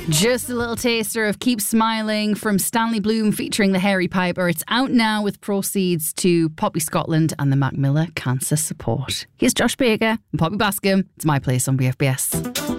Just a little taster of Keep Smiling from Stanley Bloom featuring the Hairy Piper. It's out now with proceeds to Poppy Scotland and the Mac Miller Cancer Support. Here's Josh Baker and Poppy Bascom. It's My Place on BFBS.